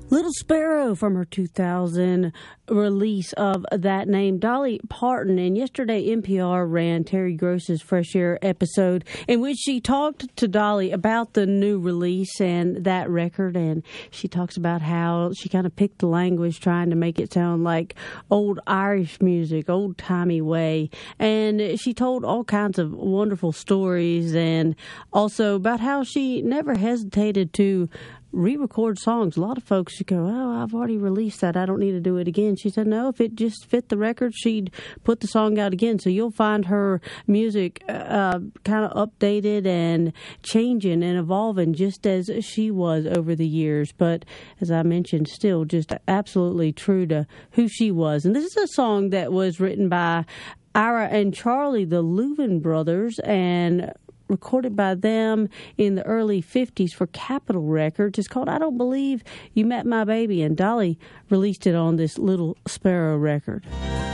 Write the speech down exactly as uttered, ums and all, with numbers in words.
Little Sparrow from her two thousand release of that name, Dolly Parton. And yesterday, N P R ran Terry Gross's Fresh Air episode in which she talked to Dolly about the new release and that record. And she talks about how she kind of picked the language, trying to make it sound like old Irish music, old-timey way. And she told all kinds of wonderful stories, and also about how she never hesitated to re-record songs. A lot of folks should go, oh, I've already released that, I don't need to do it again. She said no, if it just fit the record, she'd put the song out again. So you'll find her music uh, kind of updated and changing and evolving just as she was over the years. But as I mentioned, still just absolutely true to who she was. And this is a song that was written by Ira and Charlie, the Louvin brothers, and recorded by them in the early fifties for Capitol Records. It's called I Don't Believe You Met My Baby, and Dolly released it on this Little Sparrow record.